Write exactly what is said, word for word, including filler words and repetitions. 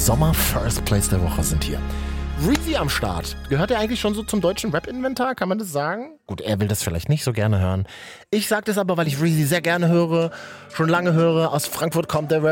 Sommer First Place der Woche sind hier. Reezy am Start. Gehört er eigentlich schon so zum deutschen Rap-Inventar? Kann man das sagen? Gut, er will das vielleicht nicht so gerne hören. Ich sag das aber, weil ich Reezy sehr gerne höre, schon lange höre. Aus Frankfurt kommt der Rap.